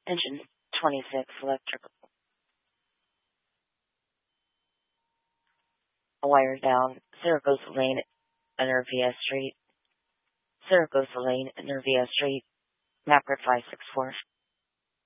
Engine 26 electrical. Wire down. Zaragoza Lane, Nervia Street. Zaragoza Lane, Nervia Street. Map 564.